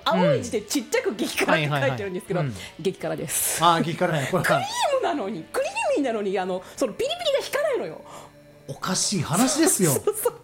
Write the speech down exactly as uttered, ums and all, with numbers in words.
青い字でちっちゃく激辛って書いてるんですけど、激辛です。 ああ激辛ね。これクリームなのにクリーミーなのにあのそのピリピリが引かないのよ。 おかしい話ですよ。 そうそう